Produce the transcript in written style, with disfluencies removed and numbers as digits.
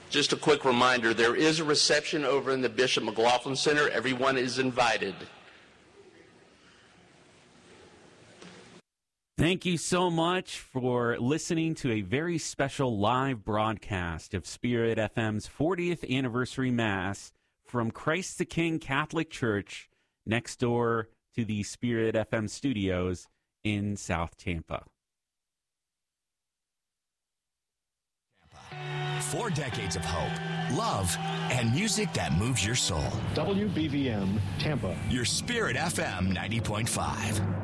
Just a quick reminder, there is a reception over in the Bishop McLaughlin Center. Everyone is invited. Thank you so much for listening to a very special live broadcast of Spirit FM's 40th anniversary Mass from Christ the King Catholic Church next door to the Spirit FM studios in South Tampa. 4 decades of hope, love, and music that moves your soul. WBVM Tampa. Your Spirit FM 90.5.